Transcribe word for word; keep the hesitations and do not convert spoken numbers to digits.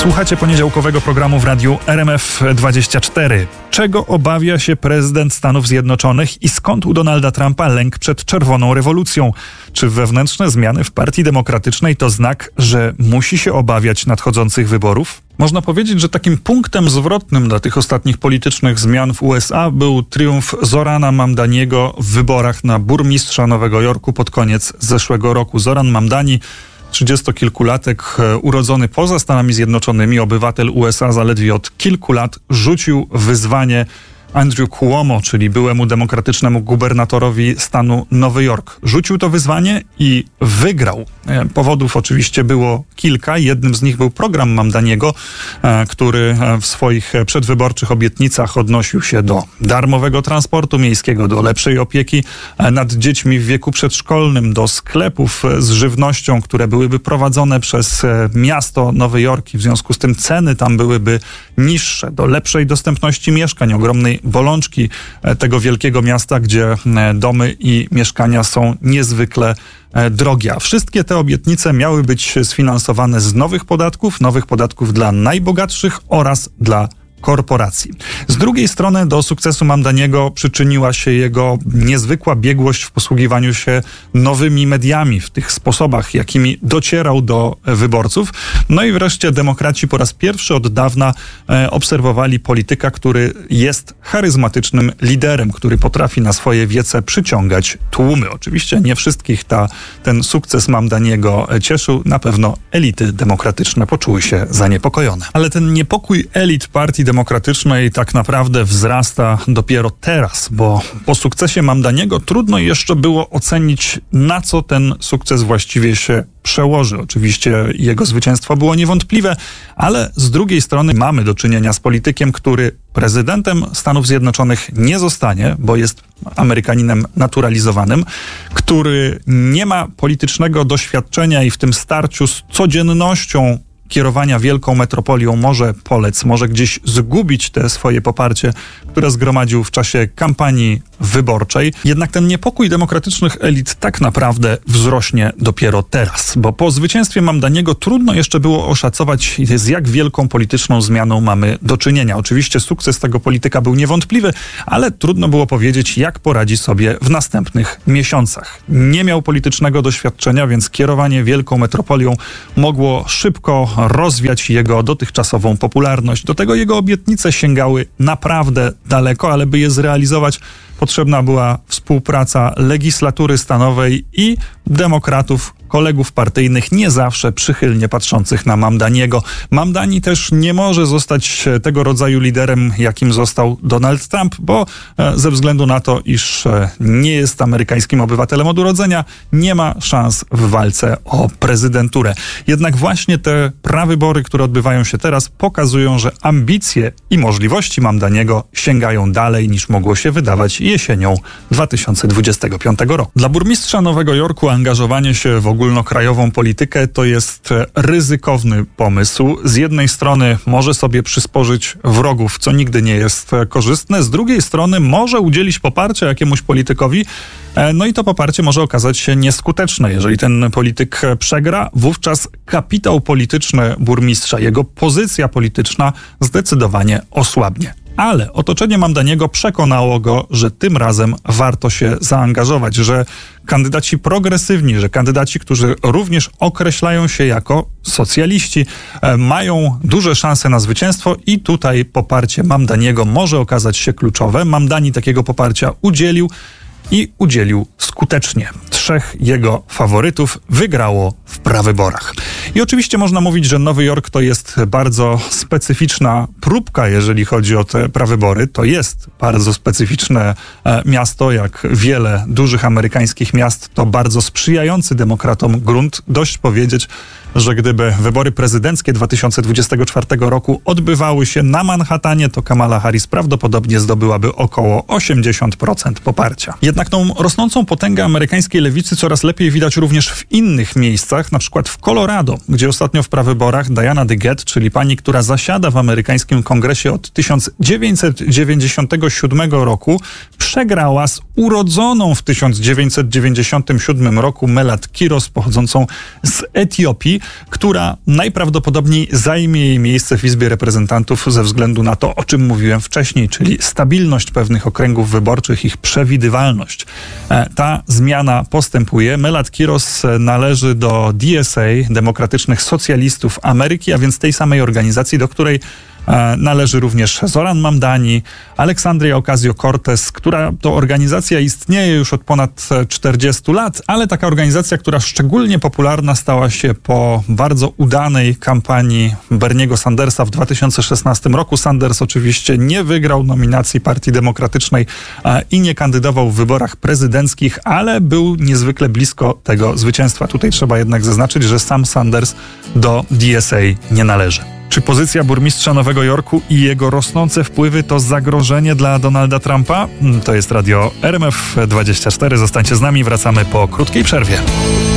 Słuchacie poniedziałkowego programu w radiu R M F dwadzieścia cztery. Czego obawia się prezydent Stanów Zjednoczonych i skąd u Donalda Trumpa lęk przed czerwoną rewolucją? Czy wewnętrzne zmiany w Partii Demokratycznej to znak, że musi się obawiać nadchodzących wyborów? Można powiedzieć, że takim punktem zwrotnym dla tych ostatnich politycznych zmian w U S A był triumf Zorana Mamdaniego w wyborach na burmistrza Nowego Jorku pod koniec zeszłego roku. Zoran Mamdani, trzydziestokilkulatek, urodzony poza Stanami Zjednoczonymi, obywatel U S A zaledwie od kilku lat, rzucił wyzwanie Andrew Cuomo, czyli byłemu demokratycznemu gubernatorowi stanu Nowy Jork. Rzucił to wyzwanie i wygrał. Powodów oczywiście było kilka. Jednym z nich był program Mamdaniego, który w swoich przedwyborczych obietnicach odnosił się do darmowego transportu miejskiego, do lepszej opieki nad dziećmi w wieku przedszkolnym, do sklepów z żywnością, które byłyby prowadzone przez miasto Nowy Jork i w związku z tym ceny tam byłyby niższe, do lepszej dostępności mieszkań, ogromnej bolączki tego wielkiego miasta, gdzie domy i mieszkania są niezwykle drogie. A wszystkie te obietnice miały być sfinansowane z nowych podatków, nowych podatków dla najbogatszych oraz dla korporacji. Z drugiej strony do sukcesu Mamdaniego przyczyniła się jego niezwykła biegłość w posługiwaniu się nowymi mediami, w tych sposobach, jakimi docierał do wyborców. No i wreszcie demokraci po raz pierwszy od dawna e, obserwowali polityka, który jest charyzmatycznym liderem, który potrafi na swoje wiece przyciągać tłumy. Oczywiście nie wszystkich ta, ten sukces Mamdaniego cieszył. Na pewno elity demokratyczne poczuły się zaniepokojone. Ale ten niepokój elit partii demokratycznej tak naprawdę wzrasta dopiero teraz, bo po sukcesie Mamdaniego trudno jeszcze było ocenić, na co ten sukces właściwie się przełoży. Oczywiście jego zwycięstwo było niewątpliwe, ale z drugiej strony mamy do czynienia z politykiem, który prezydentem Stanów Zjednoczonych nie zostanie, bo jest Amerykaninem naturalizowanym, który nie ma politycznego doświadczenia i w tym starciu z codziennością kierowania wielką metropolią może polec, może gdzieś zgubić te swoje poparcie, które zgromadził w czasie kampanii wyborczej. Jednak ten niepokój demokratycznych elit tak naprawdę wzrośnie dopiero teraz, bo po zwycięstwie Mamdaniego trudno jeszcze było oszacować, z jak wielką polityczną zmianą mamy do czynienia. Oczywiście sukces tego polityka był niewątpliwy, ale trudno było powiedzieć, jak poradzi sobie w następnych miesiącach. Nie miał politycznego doświadczenia, więc kierowanie wielką metropolią mogło szybko rozwiać jego dotychczasową popularność. Do tego jego obietnice sięgały naprawdę daleko, ale by je zrealizować, potrzebna była współpraca legislatury stanowej i demokratów, kolegów partyjnych, nie zawsze przychylnie patrzących na Mamdaniego. Mamdani też nie może zostać tego rodzaju liderem, jakim został Donald Trump, bo ze względu na to, iż nie jest amerykańskim obywatelem od urodzenia, nie ma szans w walce o prezydenturę. Jednak właśnie te prawybory, które odbywają się teraz, pokazują, że ambicje i możliwości Mamdaniego sięgają dalej, niż mogło się wydawać jesienią dwa tysiące dwudziestego piątego roku. Dla burmistrza Nowego Jorku angażowanie się w ogólnokrajową politykę to jest ryzykowny pomysł. Z jednej strony może sobie przysporzyć wrogów, co nigdy nie jest korzystne, z drugiej strony może udzielić poparcia jakiemuś politykowi, no i to poparcie może okazać się nieskuteczne. Jeżeli ten polityk przegra, wówczas kapitał polityczny burmistrza, jego pozycja polityczna zdecydowanie osłabnie. Ale otoczenie Mamdaniego przekonało go, że tym razem warto się zaangażować, że kandydaci progresywni, że kandydaci, którzy również określają się jako socjaliści, mają duże szanse na zwycięstwo i tutaj poparcie Mamdaniego może okazać się kluczowe. Mamdani takiego poparcia udzielił i udzielił skutecznie. Trzech jego faworytów wygrało w prawyborach. I oczywiście można mówić, że Nowy Jork to jest bardzo specyficzna próbka, jeżeli chodzi o te prawybory. To jest bardzo specyficzne miasto, jak wiele dużych amerykańskich miast, to bardzo sprzyjający demokratom grunt. Dość powiedzieć, że gdyby wybory prezydenckie dwa tysiące dwudziestego czwartego roku odbywały się na Manhattanie, to Kamala Harris prawdopodobnie zdobyłaby około osiemdziesiąt procent poparcia. Jednak tą rosnącą potęgę amerykańskiej lewicy coraz lepiej widać również w innych miejscach, na przykład w Colorado, gdzie ostatnio w prawyborach Diana DeGette, czyli pani, która zasiada w amerykańskim kongresie od tysiąc dziewięćset dziewięćdziesiątego siódmego roku, przegrała z urodzoną w tysiąc dziewięćset dziewięćdziesiątym siódmym roku Melat Kiros, pochodzącą z Etiopii. która najprawdopodobniej zajmie jej miejsce w Izbie Reprezentantów ze względu na to, o czym mówiłem wcześniej, czyli stabilność pewnych okręgów wyborczych, ich przewidywalność. Ta zmiana postępuje. Melad Kiros należy do D S A, Demokratycznych Socjalistów Ameryki, a więc tej samej organizacji, do której należy również Zoran Mamdani, Aleksandria Ocasio-Cortez, która to organizacja istnieje już od ponad czterdziestu lat, ale taka organizacja, która szczególnie popularna stała się po bardzo udanej kampanii Berniego Sandersa w dwa tysiące szesnastym roku. Sanders oczywiście nie wygrał nominacji Partii Demokratycznej i nie kandydował w wyborach prezydenckich, ale był niezwykle blisko tego zwycięstwa. Tutaj trzeba jednak zaznaczyć, że sam Sanders do D S A nie należy. Czy pozycja burmistrza Nowego Jorku i jego rosnące wpływy to zagrożenie dla Donalda Trumpa? To jest radio R M F dwadzieścia cztery. Zostańcie z nami, wracamy po krótkiej przerwie.